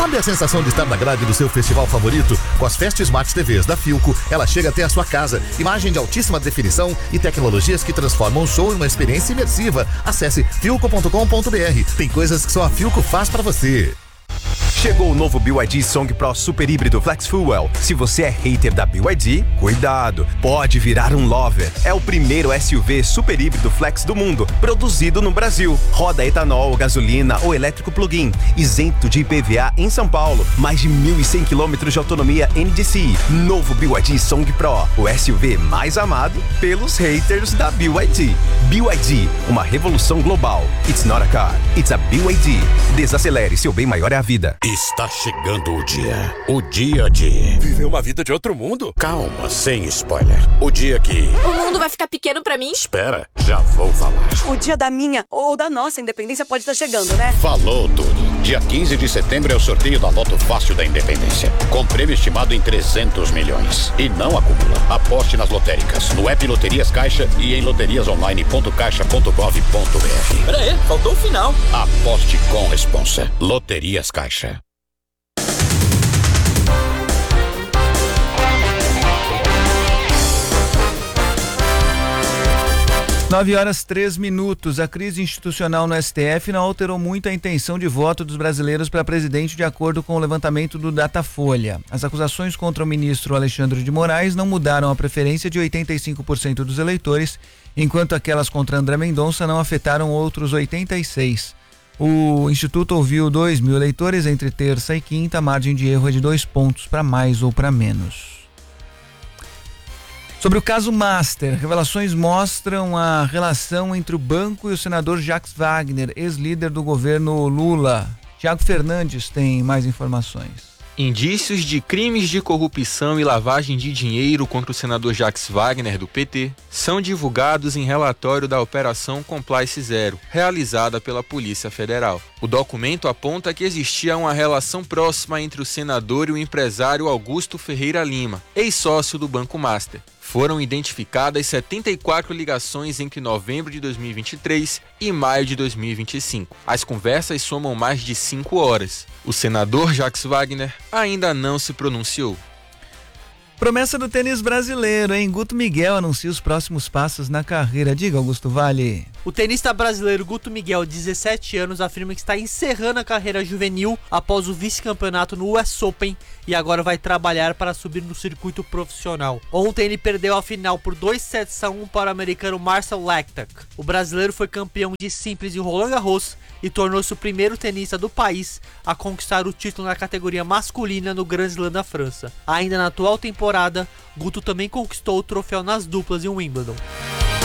Sabe a sensação de estar na grade do seu festival favorito? Com as Fest Smart TVs da Philco, ela chega até a sua casa. Imagem de altíssima definição e tecnologias que transformam o show em uma experiência imersiva. Acesse philco.com.br. Tem coisas que só a Philco faz pra você. Chegou o novo BYD Song Pro Super Híbrido Flex Fuel. Se você é hater da BYD, cuidado, pode virar um lover. É o primeiro SUV super híbrido flex do mundo, produzido no Brasil. Roda etanol, gasolina ou elétrico plug-in, isento de IPVA em São Paulo. Mais de 1.100 km de autonomia NDCi. Novo BYD Song Pro, o SUV mais amado pelos haters da BYD. BYD, uma revolução global. It's not a car, it's a BYD. Desacelere, seu bem maior é a vida. Está chegando o dia de... Viver uma vida de outro mundo? Calma, sem spoiler. O dia que... O mundo vai ficar pequeno pra mim? Espera, já vou falar. O dia da minha ou da nossa independência pode estar chegando, né? Falou tudo. Dia 15 de setembro é o sorteio da Loto Fácil da Independência, com prêmio estimado em 300 milhões. E não acumula. Aposte nas lotéricas, no app Loterias Caixa e em loteriasonline.caixa.gov.br. Pera aí, faltou o final. Aposte com responsa. Loterias Caixa. 9h03. A crise institucional no STF não alterou muito a intenção de voto dos brasileiros para presidente, de acordo com o levantamento do Datafolha. As acusações contra o ministro Alexandre de Moraes não mudaram a preferência de 85% dos eleitores, enquanto aquelas contra André Mendonça não afetaram outros 86%. O Instituto ouviu 2.000 eleitores entre terça e quinta. A margem de erro é de 2 pontos para mais ou para menos. Sobre o caso Master, revelações mostram a relação entre o banco e o senador Jacques Wagner, ex-líder do governo Lula. Tiago Fernandes tem mais informações. Indícios de crimes de corrupção e lavagem de dinheiro contra o senador Jacques Wagner, do PT, são divulgados em relatório da Operação Compliance Zero, realizada pela Polícia Federal. O documento aponta que existia uma relação próxima entre o senador e o empresário Augusto Ferreira Lima, ex-sócio do Banco Master. Foram identificadas 74 ligações entre novembro de 2023 e maio de 2025. As conversas somam mais de 5 horas. O senador Jacques Wagner ainda não se pronunciou. Promessa do tênis brasileiro, hein? Guto Miguel anuncia os próximos passos na carreira. Diga, Augusto Vale. O tenista brasileiro Guto Miguel, 17 anos, afirma que está encerrando a carreira juvenil após o vice-campeonato no US Open e agora vai trabalhar para subir no circuito profissional. Ontem ele perdeu a final por 2-7-1 para o americano Marcel Lectak. O brasileiro foi campeão de simples de Roland Garros e tornou-se o primeiro tenista do país a conquistar o título na categoria masculina no Grand Slam da França. Ainda na atual temporada, Guto também conquistou o troféu nas duplas em Wimbledon.